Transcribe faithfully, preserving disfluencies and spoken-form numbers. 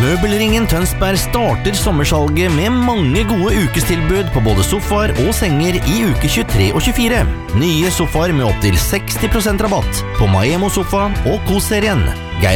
Møbelringen Tønsberg starter sommersalget med mange gode ukestilbud på både sofaer og senger i uke tjuetre og tjuefire. Nye sofaer med opp til seksti prosent rabatt på Maemo Sofa og Kos-serien.